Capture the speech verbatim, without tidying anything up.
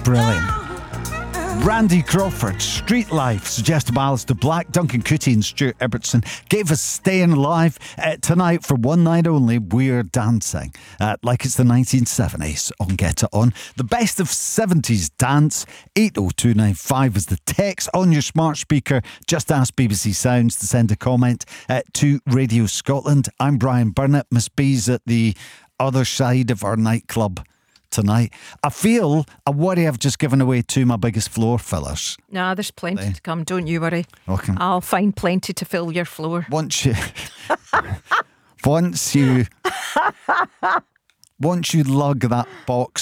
Brilliant. Randy Crawford, Street Life, suggested by Alistair Black. Duncan Cootie and Stuart Ibbotson gave us Staying Alive. Uh, tonight, for one night only, we're dancing uh, like it's the nineteen seventies on Get It On. The best of seventies dance. eight oh two nine five is the text on your smart speaker. Just ask B B C Sounds to send a comment uh, to Radio Scotland. I'm Brian Burnett. Miss B's at the other side of our nightclub tonight. I feel I worry I've just given away two of my biggest floor fillers. Nah, there's plenty to come, don't you worry. Okay. I'll find plenty to fill your floor. Once you once you once you lug that box